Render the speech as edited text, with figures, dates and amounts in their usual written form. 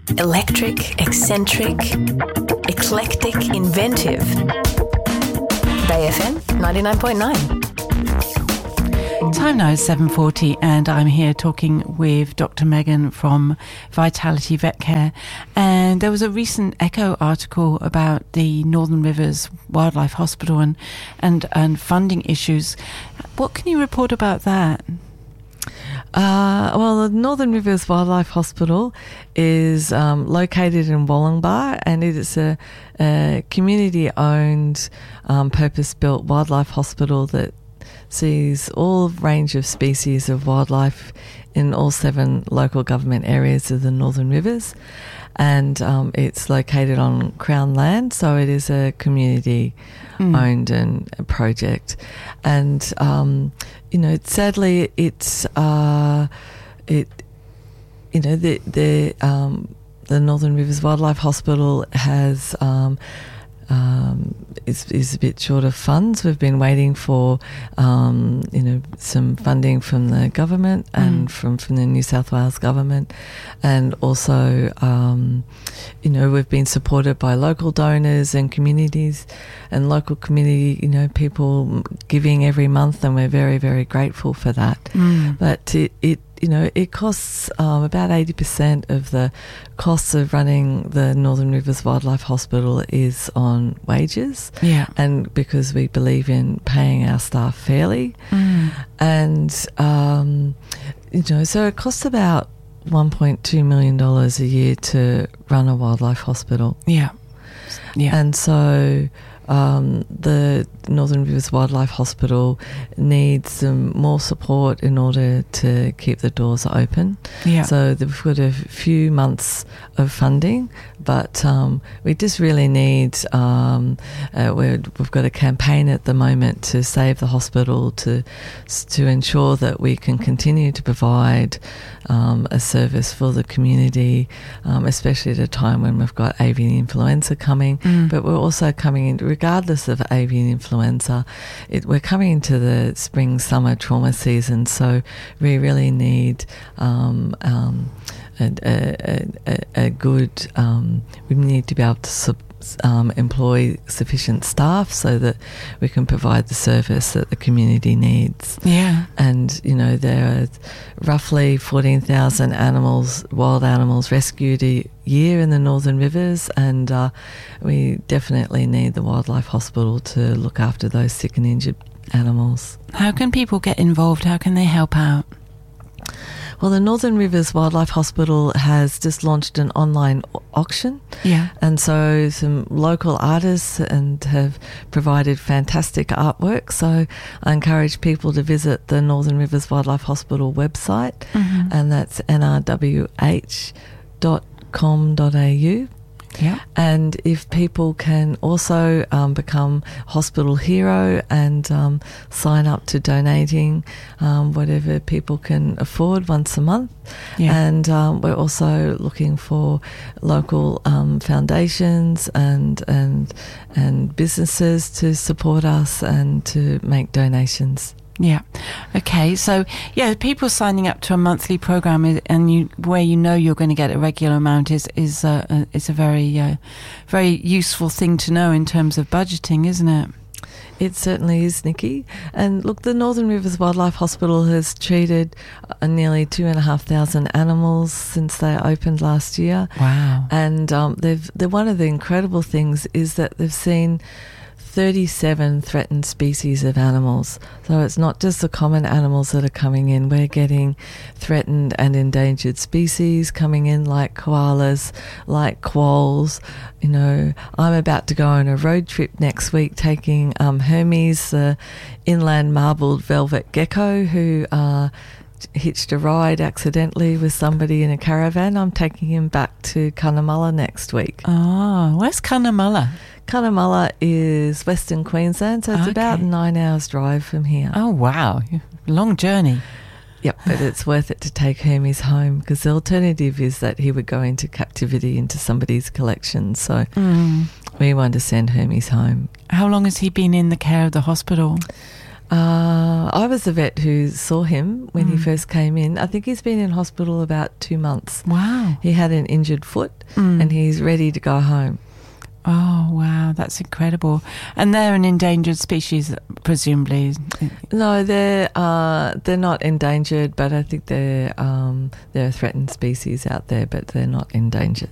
Electric, eccentric, eclectic, inventive. Bay FM 99.9. Time now is 7:40 and I'm here talking with Dr. Megan from Vitality Vet Care, and there was a recent Echo article about the Northern Rivers Wildlife Hospital and funding issues. What can you report about that? Well, the Northern Rivers Wildlife Hospital is located in Wollongbar, and it is a community-owned, purpose-built wildlife hospital that sees all range of species of wildlife in all 7 local government areas of the Northern Rivers, and it's located on Crown land, so it is a community-owned and a project. And sadly, it's the Northern Rivers Wildlife Hospital has is a bit short of funds. We've been waiting for some funding from the government and from the New South Wales government, and also we've been supported by local donors and communities and local community people giving every month, and we're very, very grateful for that. But it costs about 80% of the costs of running the Northern Rivers Wildlife Hospital is on wages. Yeah. And because we believe in paying our staff fairly. And, so it costs about $1.2 million a year to run a wildlife hospital. Yeah. Yeah. And so the Northern Rivers Wildlife Hospital needs some more support in order to keep the doors open. Yeah. So we've got a few months of funding, but we just really need, we've got a campaign at the moment to save the hospital, to ensure that we can continue to provide a service for the community, especially at a time when we've got avian influenza coming. But we're also coming in, regardless of avian influenza, we're coming into the spring-summer trauma season, so we really need a good, we need to be able to employ sufficient staff so that we can provide the service that the community needs. Yeah. And, there are roughly 14,000 wild animals rescued a year in the Northern Rivers, and we definitely need the Wildlife Hospital to look after those sick and injured animals. How can people get involved? How can they help out? Well, the Northern Rivers Wildlife Hospital has just launched an online auction. Yeah. And so some local artists have provided fantastic artwork. So I encourage people to visit the Northern Rivers Wildlife Hospital website, and that's nrwh.com.au. Yeah. And if people can also become hospital hero and sign up to donating whatever people can afford once a month. Yeah. And we're also looking for local foundations and businesses to support us and to make donations. Yeah. Okay. So, people signing up to a monthly program and where you're going to get a regular amount is a very very useful thing to know in terms of budgeting, isn't it? It certainly is, Nikki. And look, the Northern Rivers Wildlife Hospital has treated nearly 2,500 animals since they opened last year. Wow. And one of the incredible things is that they've seen 37 threatened species of animals. So it's not just the common animals that are coming in. We're getting threatened and endangered species coming in, like koalas, like quolls. I'm about to go on a road trip next week taking Hermes, the inland marbled velvet gecko, who hitched a ride accidentally with somebody in a caravan. I'm taking him back to Cunnamulla next week. Oh, where's Cunnamulla? Cunnamulla is Western Queensland, so it's about 9 hours drive from here. Oh, wow. Long journey. Yep, but it's worth it to take Hermes home, because the alternative is that he would go into captivity into somebody's collection. So we want to send Hermes home. How long has he been in the care of the hospital? I was the vet who saw him when he first came in. I think he's been in hospital about 2 months. Wow. He had an injured foot and he's ready to go home. Oh, wow, that's incredible. And they're an endangered species, presumably? No, they're not endangered, but I think they're a threatened species out there, but they're not endangered.